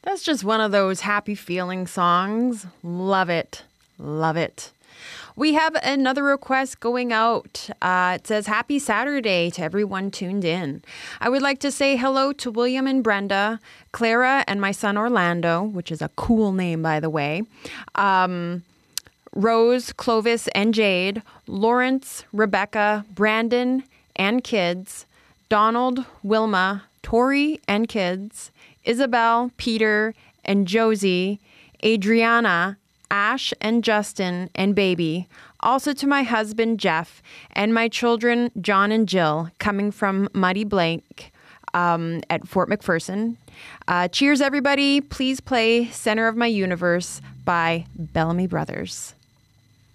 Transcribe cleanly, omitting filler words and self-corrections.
That's just one of those happy feeling songs. Love it. Love it. We have another request going out. It says, Happy Saturday to everyone tuned in. I would like to say hello to William and Brenda, Clara, and my son Orlando, which is a cool name, by the way. Rose, Clovis, and Jade, Lawrence, Rebecca, Brandon, and kids, Donald, Wilma, Tori, and kids, Isabel, Peter, and Josie, Adriana, Ash and Justin and baby, also to my husband Jeff and my children John and Jill coming from Muddy Blank at Fort McPherson. Cheers, everybody. Please play Center of My Universe by Bellamy Brothers.